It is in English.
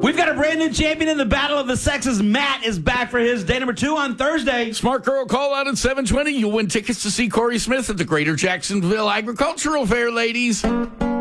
We've got a brand new champion in the Battle of the Sexes. Matt is back for his day number 2 on Thursday. Smart Girl call out at 7:20. You'll win tickets to see Corey Smith at the Greater Jacksonville Agricultural Fair, ladies.